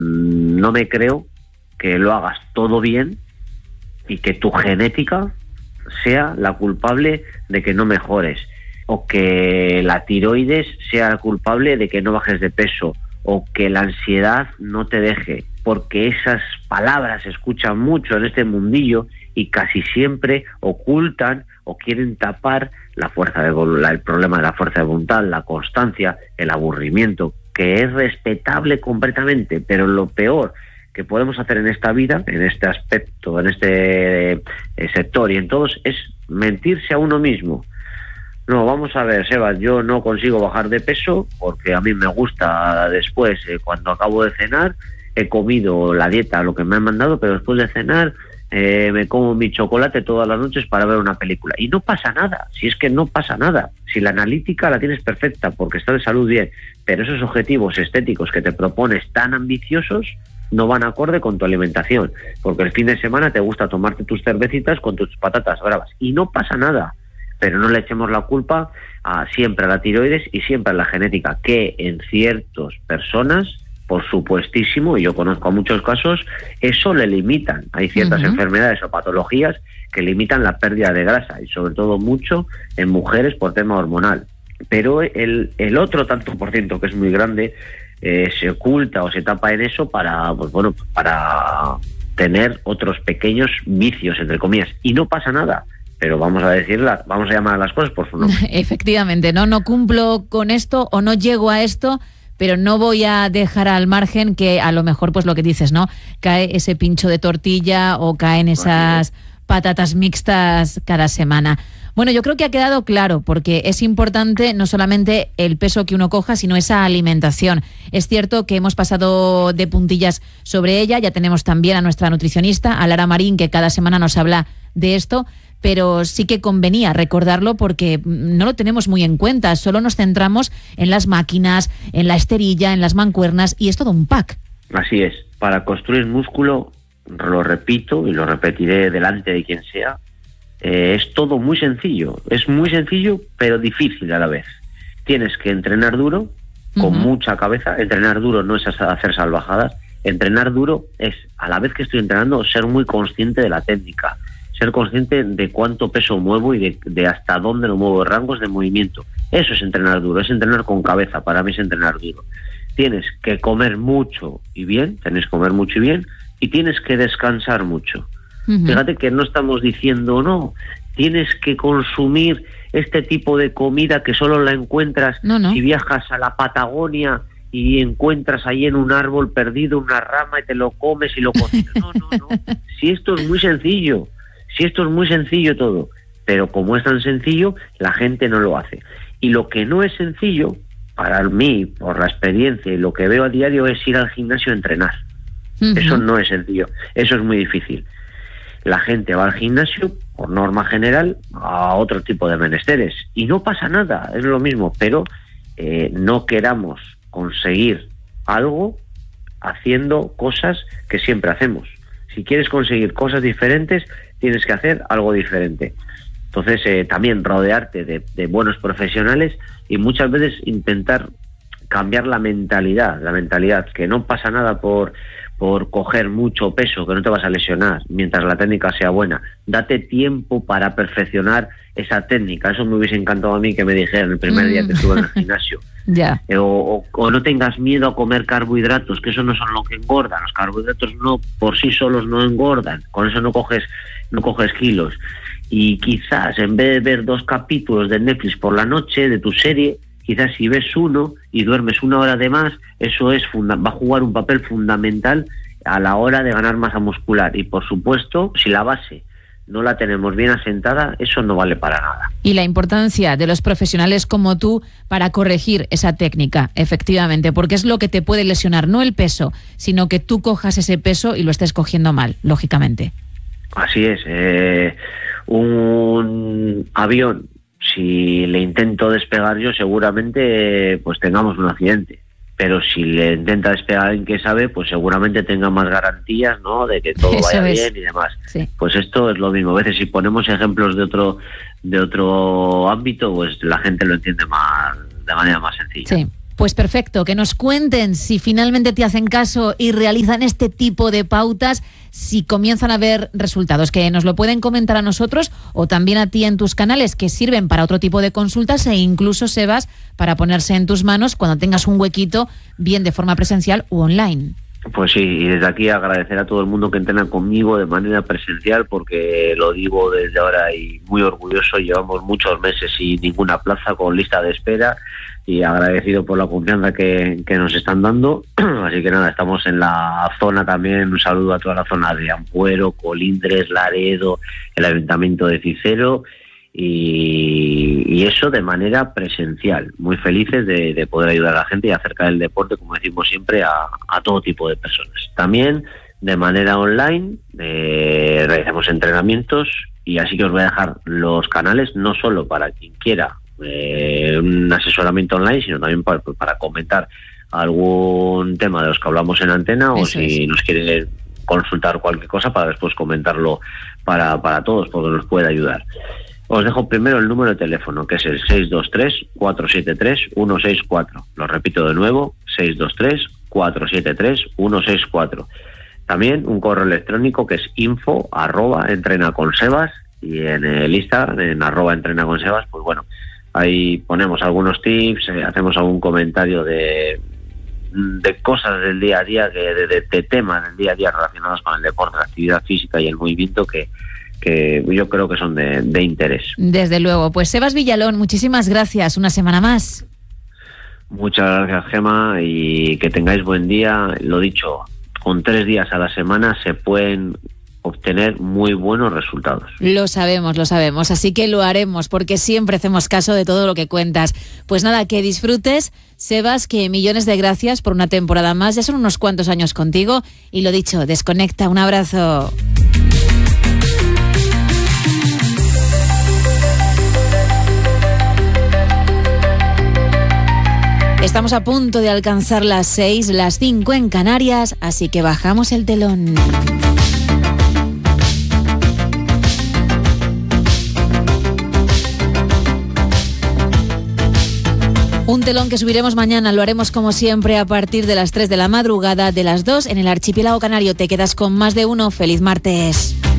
No me creo que lo hagas todo bien y que tu genética sea la culpable de que no mejores, o que la tiroides sea la culpable de que no bajes de peso, o que la ansiedad no te deje, porque esas palabras se escuchan mucho en este mundillo y casi siempre ocultan o quieren tapar la fuerza de el problema de la fuerza de voluntad, la constancia, el aburrimiento, que es respetable completamente, pero lo peor que podemos hacer en esta vida, en este aspecto, en este sector y en todos, es mentirse a uno mismo. No, vamos a ver, Sebas, yo no consigo bajar de peso porque a mí me gusta después, cuando acabo de cenar, he comido la dieta, lo que me han mandado, pero después de cenar me como mi chocolate todas las noches para ver una película. Y no pasa nada, si es que no pasa nada. Si la analítica la tienes perfecta porque está de salud bien, pero esos objetivos estéticos que te propones tan ambiciosos no van acorde con tu alimentación, porque el fin de semana te gusta tomarte tus cervecitas con tus patatas bravas. Y no pasa nada. Pero no le echemos la culpa siempre a la tiroides y siempre a la genética, que en ciertas personas, por supuestísimo, y yo conozco muchos casos, eso le limitan. Hay ciertas enfermedades o patologías que limitan la pérdida de grasa, y sobre todo mucho en mujeres por tema hormonal. Pero el otro tanto por ciento, que es muy grande, se oculta o se tapa en eso para, pues bueno, para tener otros pequeños vicios, entre comillas, y no pasa nada. Pero vamos a llamar a las cosas por su nombre. Efectivamente, no cumplo con esto o no llego a esto, pero no voy a dejar al margen que a lo mejor, pues lo que dices, ¿no? Cae ese pincho de tortilla o caen esas patatas mixtas cada semana. Bueno, yo creo que ha quedado claro, porque es importante no solamente el peso que uno coja, sino esa alimentación. Es cierto que hemos pasado de puntillas sobre ella, ya tenemos también a nuestra nutricionista, a Lara Marín, que cada semana nos habla de esto, pero sí que convenía recordarlo porque no lo tenemos muy en cuenta, solo nos centramos en las máquinas, en la esterilla, en las mancuernas, y es todo un pack. Así es, para construir músculo, lo repito y lo repetiré delante de quien sea, es todo muy sencillo, pero difícil a la vez. Tienes que entrenar duro, con mucha cabeza. Entrenar duro no es hacer salvajadas, entrenar duro es, a la vez que estoy entrenando, ser muy consciente de la técnica, ser consciente de cuánto peso muevo y de hasta dónde lo muevo, rangos de movimiento. Eso es entrenar duro, es entrenar con cabeza, para mí es entrenar duro. Tienes que comer mucho y bien, y tienes que descansar mucho. Fíjate que no estamos diciendo, no, tienes que consumir este tipo de comida que solo la encuentras si viajas a la Patagonia y encuentras ahí en un árbol perdido una rama y te lo comes y lo cocinas. No. Si esto es muy sencillo todo, pero como es tan sencillo, la gente no lo hace. Y lo que no es sencillo, para mí, por la experiencia y lo que veo a diario, es ir al gimnasio a entrenar. Eso no es sencillo, eso es muy difícil. La gente va al gimnasio, por norma general, a otro tipo de menesteres. Y no pasa nada, es lo mismo, pero no queramos conseguir algo haciendo cosas que siempre hacemos. Si quieres conseguir cosas diferentes, tienes que hacer algo diferente. Entonces, también rodearte de buenos profesionales y muchas veces intentar cambiar la mentalidad, que no pasa nada por coger mucho peso, que no te vas a lesionar mientras la técnica sea buena. Date tiempo para perfeccionar esa técnica. Eso me hubiese encantado a mí que me dijeran el primer día que estuve en el gimnasio. O no tengas miedo a comer carbohidratos, que eso no son lo que engordan. Los carbohidratos no por sí solos no engordan, con eso no coges kilos. Y quizás en vez de ver 2 capítulos de Netflix por la noche de tu serie, quizás si ves uno y duermes 1 hora de más, eso va a jugar un papel fundamental a la hora de ganar masa muscular. Y por supuesto, si la base no la tenemos bien asentada, eso no vale para nada. Y la importancia de los profesionales como tú para corregir esa técnica, efectivamente, porque es lo que te puede lesionar, no el peso, sino que tú cojas ese peso y lo estés cogiendo mal, lógicamente. Así es. Un avión, si le intento despegar yo, seguramente pues tengamos un accidente. Pero si le intenta despegar alguien que sabe, pues seguramente tenga más garantías, ¿no?, de que todo vaya bien y demás. Sí. Pues esto es lo mismo. A veces si ponemos ejemplos de otro ámbito, pues la gente lo entiende de manera más sencilla. Sí. Pues perfecto, que nos cuenten si finalmente te hacen caso y realizan este tipo de pautas, si comienzan a ver resultados, que nos lo pueden comentar a nosotros o también a ti en tus canales, que sirven para otro tipo de consultas e incluso, Sebas, para ponerse en tus manos cuando tengas un huequito, bien de forma presencial u online. Pues sí, y desde aquí agradecer a todo el mundo que entrena conmigo de manera presencial, porque lo digo desde ahora y muy orgulloso, llevamos muchos meses sin ninguna plaza, con lista de espera, y agradecido por la confianza que nos están dando. Así que nada, estamos en la zona también, un saludo a toda la zona de Ampuero, Colindres, Laredo, el Ayuntamiento de Cicero, y eso de manera presencial, muy felices de poder ayudar a la gente y acercar el deporte, como decimos siempre, a todo tipo de personas. También de manera online realizamos entrenamientos, y así que os voy a dejar los canales, no solo para quien quiera un asesoramiento online, sino también para comentar algún tema de los que hablamos en antena, o si nos quieren consultar cualquier cosa para después comentarlo para todos, porque nos puede ayudar. Os dejo primero el número de teléfono, que es el 623-473-164. Lo repito de nuevo, 623-473-164. También un correo electrónico que es info@entrenaconsebas, y en el Instagram, en @entrenaconsebas, pues bueno, ahí ponemos algunos tips, hacemos algún comentario de cosas del día a día, de temas del día a día relacionados con el deporte, la actividad física y el movimiento, que yo creo que son de interés. Desde luego. Pues Sebas Villalón, muchísimas gracias. Una semana más. Muchas gracias, Gema, y que tengáis buen día. Lo dicho, con 3 días a la semana se pueden obtener muy buenos resultados. Lo sabemos, así que lo haremos, porque siempre hacemos caso de todo lo que cuentas. Pues nada, que disfrutes, Sebas, que millones de gracias por una temporada más. Ya son unos cuantos años contigo, y lo dicho, desconecta. Un abrazo. Estamos a punto de alcanzar las 6, las 5 en Canarias, así que bajamos el telón. Un telón que subiremos mañana, lo haremos como siempre a partir de las 3 de la madrugada, de las 2 en el archipiélago canario. Te quedas con Más de Uno. ¡Feliz martes!